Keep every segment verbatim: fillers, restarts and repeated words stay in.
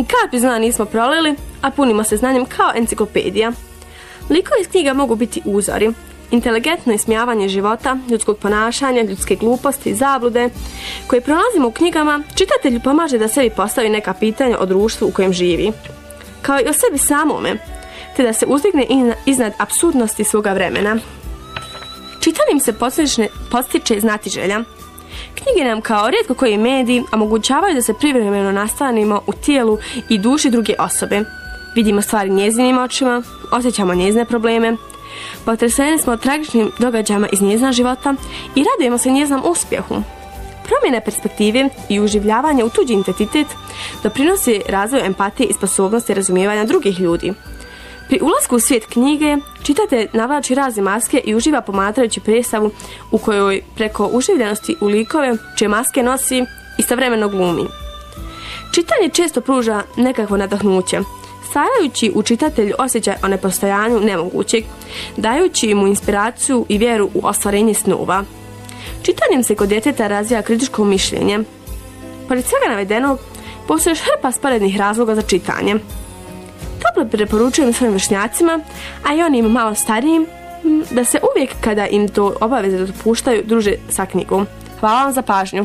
Ni kapi zna nismo prolili, a punimo se znanjem kao enciklopedija. Likovi iz knjiga mogu biti uzori, inteligentno ismijavanje života, ljudskog ponašanja, ljudske gluposti i zablude koje pronalazimo u knjigama. Čitatelju pomaže da sebi postavi neka pitanja o društvu u kojem živi, kao i o sebi samome, te da se uzdigne iznad apsurdnosti svoga vremena. Čitanim se postiče znatiželja. Knjige nam kao rijetko koji mediji omogućavaju da se privremeno nastanimo u tijelu i duši druge osobe. Vidimo stvari njezinim očima, osjećamo njezine probleme, potreseni smo tragičnim događajima iz njezina života i radujemo se njezinom uspjehu. Promjena perspektive i uživljavanje u tuđi identitet doprinosi razvoju empatije i sposobnosti razumijevanja drugih ljudi. Pri ulasku u svijet knjige čitatelj navlači razne maske i uživa pomatrajući predstavu u kojoj preko uživljenosti u likove čije maske nosi istovremeno glumi. Čitanje često pruža nekakvo nadahnuće, stvarajući u čitatelju osjećaj o nepostojanju nemogućeg, dajući mu inspiraciju i vjeru u ostvarenje snova. Čitanjem se kod djeteta razvija kritičko mišljenje. Pored svega navedenog, postoji još hrpa sporednih razloga za čitanje. Toplo preporučujem svojim vršnjacima, a i onim malo starijim, da se uvijek kada im to obaveze dopuštaju druže sa knjigom. Hvala vam za pažnju.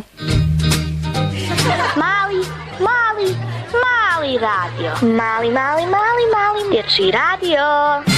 Mali, mali, mali radio. Mali, mali, mali, mali dječji radio.